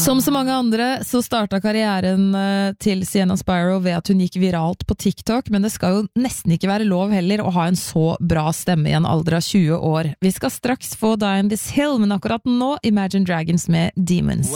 Som så mange andre så startet karrieren til Sienna Spyro ved at hun gikk viralt på TikTok, men det skal jo nesten ikke være lov heller å ha en så bra stemme i en alder av 20 år. Vi skal straks få Die in This Hill, men akkurat nå Imagine Dragons med Demons.